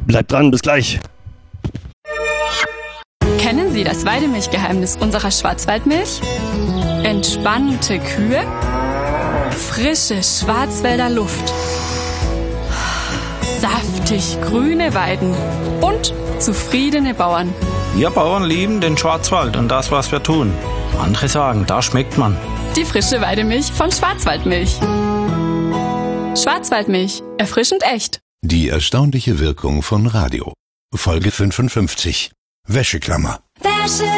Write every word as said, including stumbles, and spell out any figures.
Bleibt dran, bis gleich. Kennen Sie das Weidemilchgeheimnis unserer Schwarzwaldmilch? Entspannte Kühe, frische Schwarzwälder Luft, saftig grüne Weiden und zufriedene Bauern. Wir Bauern lieben den Schwarzwald und das, was wir tun. Andere sagen, da schmeckt man. Die frische Weidemilch von Schwarzwaldmilch. Schwarzwaldmilch, erfrischend echt. Die erstaunliche Wirkung von Radio. Folge fünfundfünfzig. Wäscheklammer. Wäsche